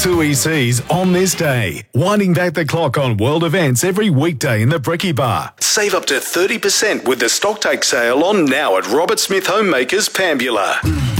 2ECs on this day. Winding back the clock on world events every weekday in the Bricky Bar. Save up to 30% with the stocktake sale on now at Robert Smith Homemakers Pambula.